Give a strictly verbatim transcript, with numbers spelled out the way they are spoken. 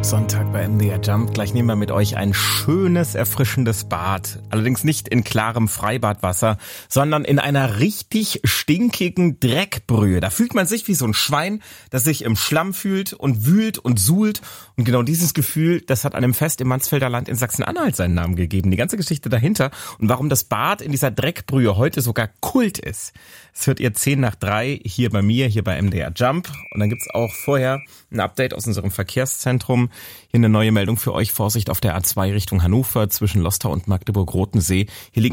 Sonntag bei M D R Jump. Gleich nehmen wir mit euch ein schönes, erfrischendes Bad. Allerdings nicht in klarem Freibadwasser, sondern in einer richtig stinkigen Dreckbrühe. Da fühlt man sich wie so ein Schwein, das sich im Schlamm fühlt und wühlt und suhlt. Und genau dieses Gefühl, das hat einem Fest im Mansfelder Land in Sachsen-Anhalt seinen Namen gegeben. Die ganze Geschichte dahinter und warum das Bad in dieser Dreckbrühe heute sogar Kult ist. Das hört ihr zehn nach drei hier bei mir, hier bei M D R Jump. Und dann gibt's auch vorher ein Update aus unserem Verkehrszentrum. Hier eine neue Meldung für euch. Vorsicht auf der A zwei Richtung Hannover zwischen Lostar und Magdeburg-Rotensee. Hier liegen